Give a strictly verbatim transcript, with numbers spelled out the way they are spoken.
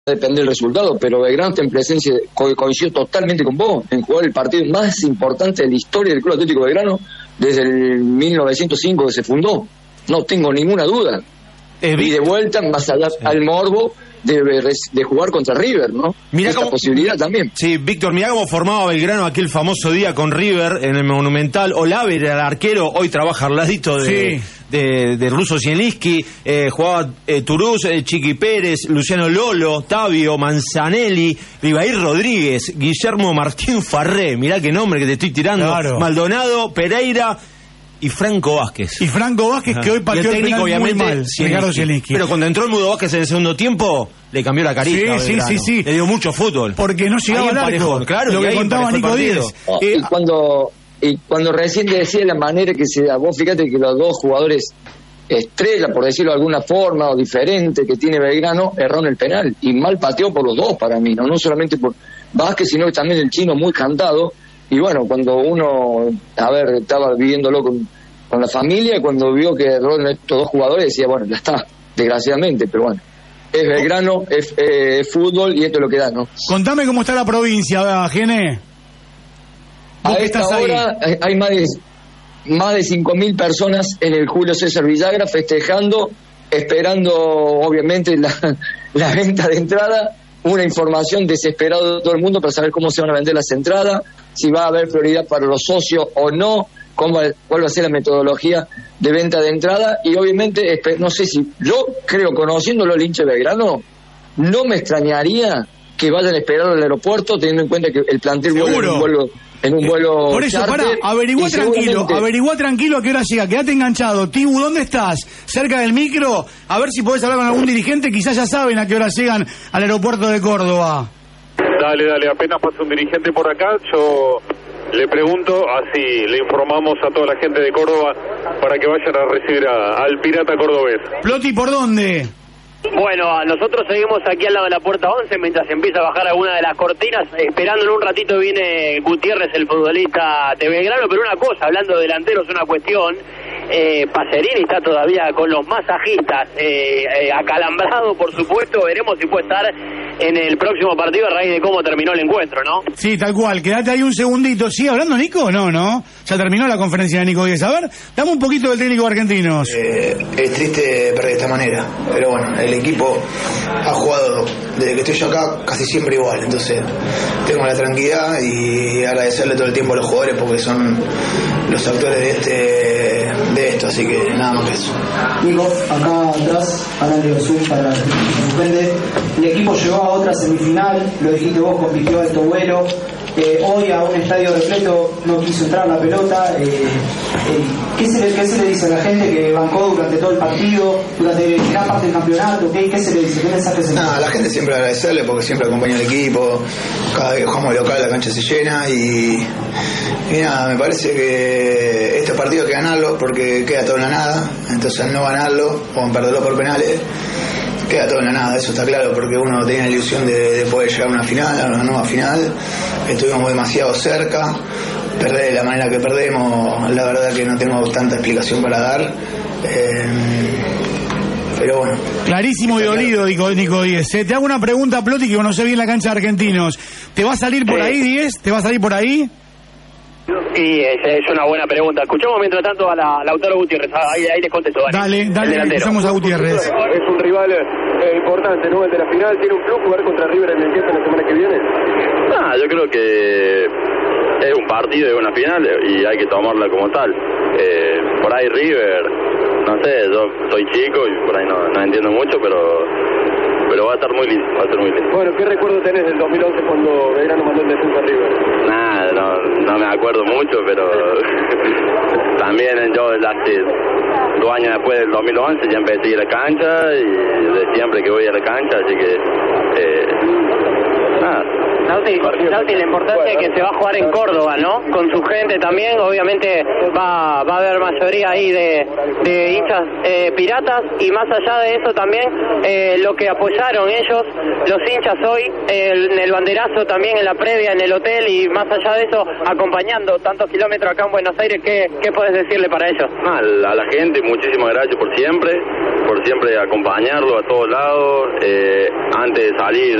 depender del resultado, pero Belgrano está en presencia, co- coincido totalmente con vos, en jugar el partido más importante de la historia del Club Atlético Belgrano desde el mil novecientos cinco que se fundó. No tengo ninguna duda. Eh, y de vuelta, más allá sí. al morbo de, de jugar contra River, ¿no? Mirá Esta cómo, posibilidad también. Sí, Víctor, mirá cómo formaba Belgrano aquel famoso día con River en el Monumental. Olave era el arquero, hoy trabaja al ladito de, sí. de, de Russo Zielinski, eh, jugaba eh, Turús, eh, Chiqui Pérez, Luciano Lolo, Tavio, Manzanelli, Ribair Rodríguez, Guillermo Martín Farré, mirá qué nombre que te estoy tirando, claro. Maldonado, Pereira y Franco Vázquez. Y Franco Vázquez, que hoy pateó el técnico, obviamente, muy mal, Ricardo Zielinski. Pero cuando entró el Mudo Vázquez en el segundo tiempo, le cambió la carita. Sí, sí, sí, sí. Le dio mucho fútbol. Porque no llegaba al arco. Claro, lo que contaba Nico Díez. Oh, eh, y cuando y cuando recién te decía la manera que se da, vos fíjate que los dos jugadores estrella, por decirlo de alguna forma, o diferente, que tiene Belgrano, erró en el penal. Y mal pateó por los dos para mí, no, no solamente por Vázquez, sino que también el chino muy cantado. Y bueno, cuando uno, a ver, estaba viviéndolo con, con la familia, y cuando vio que erró en estos dos jugadores, decía, bueno, ya está, desgraciadamente, pero bueno. Es Belgrano, es, eh, es fútbol y esto es lo que da, ¿no? Contame cómo está la provincia, Gené. A esta hora ahí? hay más de, más de cinco mil personas en el Julio César Villagra festejando, esperando obviamente la, la venta de entrada, una información desesperada de todo el mundo para saber cómo se van a vender las entradas, si va a haber prioridad para los socios o no, cómo, cuál va a ser la metodología de venta de entrada, y obviamente, no sé si, yo creo, conociéndolo el hincha de Belgrano, no me extrañaría que vayan a esperar al aeropuerto, teniendo en cuenta que el plantel vuelve en un vuelo, en un vuelo Por eso, charter, pará, averigua tranquilo, seguramente... averigua tranquilo a qué hora llega, quedate enganchado. Tibu, ¿dónde estás? Cerca del micro, a ver si podés hablar con algún dirigente, quizás ya saben a qué hora llegan al aeropuerto de Córdoba. Dale, dale, apenas pasa un dirigente por acá, yo le pregunto, así le informamos a toda la gente de Córdoba para que vayan a recibir a, al Pirata Cordobés. Ploti, ¿por dónde? Bueno, nosotros seguimos aquí al lado de la puerta once mientras empieza a bajar alguna de las cortinas, esperando en un ratito viene Gutiérrez, el futbolista de Belgrano, pero una cosa, hablando de delanteros, una cuestión, eh, Pacerini está todavía con los masajistas, eh, eh, acalambrado por supuesto, veremos si puede estar en el próximo partido a raíz de cómo terminó el encuentro, ¿no? Sí, tal cual, quédate ahí un segundito. ¿Sigue hablando Nico? No, no, ya terminó la conferencia de Nico Díez. A ver, dame un poquito del técnico de Argentinos. Eh, es triste perder de esta manera, pero bueno, el equipo ha jugado desde que estoy yo acá casi siempre igual, entonces tengo la tranquilidad y agradecerle todo el tiempo a los jugadores porque son los actores de este de esto, así que nada más que eso. Nico, acá atrás, hablando de Zoom para la gente, el equipo llegó a otra semifinal, lo dijiste vos, compitió a alto vuelo. Eh, hoy a un estadio repleto no quiso entrar la pelota. Eh, eh, ¿qué, se le, ¿Qué se le dice a la gente que bancó durante todo el partido, durante gran parte del campeonato? ¿Qué, qué se le dice? ¿Qué mensaje se le dice? Nada, la gente siempre agradecerle porque siempre acompaña al equipo. Cada vez que jugamos local la cancha se llena y, y nada, me parece que este partido hay que ganarlo porque queda todo en la nada. Entonces al no ganarlo o en perderlo por penales queda todo en la nada, eso está claro, porque uno tenía la ilusión de, de poder llegar a una final, a una nueva final. Estuvimos demasiado cerca, perder de la manera que perdemos, la verdad que no tengo tanta explicación para dar, eh, pero bueno. Clarísimo y dolido, Nico, Nico Díez. Eh, te hago una pregunta, Ploti, que conoce bien la cancha de Argentinos. ¿Te va a salir por ahí, Díez? ¿Te va a salir por ahí? Sí, es, es una buena pregunta. Escuchamos mientras tanto a la Lautaro Gutiérrez. Ahí, ahí les contesto. Dale, dale, dale escuchamos a Gutiérrez. Es un rival eh, importante, ¿no? El de la final. ¿Tiene un club jugar contra River en el tiempo la semana que viene? Ah, yo creo que es un partido, es una final y hay que tomarla como tal. Eh, por ahí River, no sé, yo soy chico y por ahí no, no entiendo mucho, pero pero va a estar muy lindo, va a estar muy lindo. Bueno, ¿qué recuerdo tenés del dos mil once cuando Belgrano mandó el defensa a River? Nada, no, no me acuerdo mucho, pero también yo hace dos años después del dos mil once ya empecé a ir a la cancha y de siempre que voy a la cancha, así que eh, nada. Nauti, Nauti, la importancia es que se va a jugar en Córdoba, ¿no? Con su gente también, obviamente va, va a haber mayoría ahí de, de hinchas eh, piratas, y más allá de eso también eh, lo que apoyaron ellos, los hinchas hoy, el, en el banderazo también en la previa, en el hotel, y más allá de eso, acompañando tantos kilómetros acá en Buenos Aires, ¿qué, qué podés decirle para ellos? A la, a la gente, muchísimas gracias por siempre, por siempre acompañarlo a todos lados, eh, antes de salir